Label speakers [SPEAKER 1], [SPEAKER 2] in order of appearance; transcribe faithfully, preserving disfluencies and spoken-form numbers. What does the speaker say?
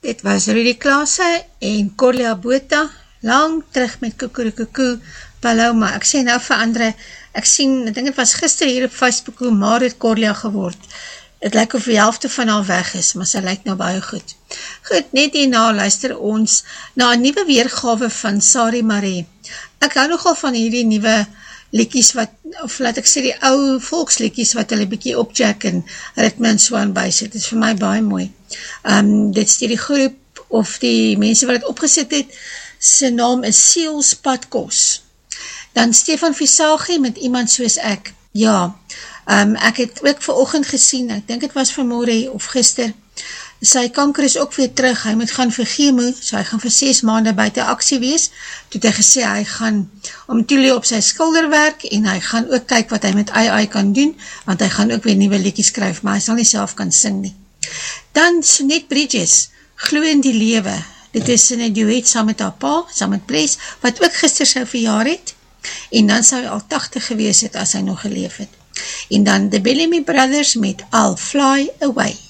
[SPEAKER 1] Dit was Rudy Klaasse en Corlia Botha, lang terug met Kukurukuku Paloma. Ek sê nou vir Andre, ek sien, ek dink het was gister hier op Facebook hoe maar het Corlia geword. Het lyk of die helfte van haar weg is, maar sy lyk nou baie goed. Goed, net hierna luister ons na 'n nuwe weergawe van Sari Marie. Ek hou nogal van hierdie nuwe liedjies wat, of laat ek sê die ou volksliedjies wat hulle bietjie opjack en ritme en so aan bysit. Dit is vir my baie mooi. Um, dit is die groep of die mense wat het opgesit het, sy naam is Seels Padkos. Dan Stefan Visagie met Iemand Soos Ek. Ja, um, ek het ook vanoggend gesien, ek dink het was vanmorgen of gister, sy kanker is ook weer terug, hy moet gaan vir chemo, so hy gaan vir ses maande buiten aksie wees, toe het hy gesê, hy gaan om toelie op sy skilderwerk, en hy gaan ook kyk wat hy met I I kan doen, want hy gaan ook weer nieuwe liedjies skryf, maar hy sal nie self kan sing nie. Dan Sonette Bridges, Glo in die Lewe, dit is in 'n duet saam met haar pa, saam met Bles, wat ook gister sy verjaar het, en dan sou hy al tachtig gewees het as hy nog geleef het. En dan The Bellamy Brothers met I'll Fly Away.